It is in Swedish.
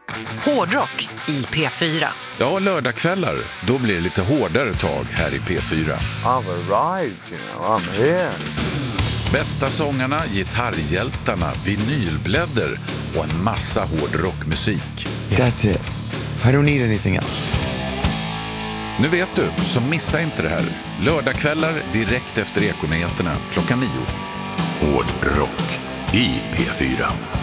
Hårdrock i P4. Ja, lördagskvällar, då blir det lite hårdare tag här i P4. I've arrived, you know, I'm here. Bästa sångarna, gitarrhjältarna, vinylblädder och en massa hårdrockmusik. That's it. I don't need anything else. Nu vet du, så missa inte det här. Lördagskvällar direkt efter Ekonyheterna klockan 9. Hårdrock i P4.